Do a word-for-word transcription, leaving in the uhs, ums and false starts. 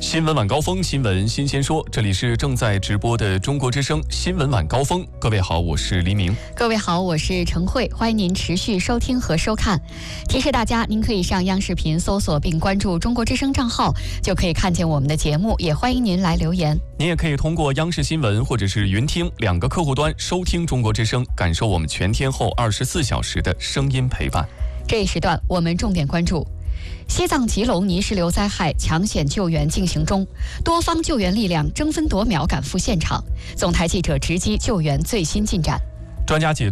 新闻晚高峰，新闻新鲜说，这里是正在直播的中国之声新闻晚高峰。各位好，我是黎明。 各位好，我是陈慧，欢迎您持续收听和收看。提示大家，您可以上央视频搜索并关注中国之声账号，就可以看见我们的节目，也欢迎您来留言。 您也可以通过央视新闻或者是云听两个客户端收听中国之声，感受我们全天候二十四小时的声音陪伴。 这一时段我们重点关注西藏吉隆泥石流灾害抢险救援进行中，多方救援力量争分夺秒赶赴现场。总台记者直击救援最新进展。 专家解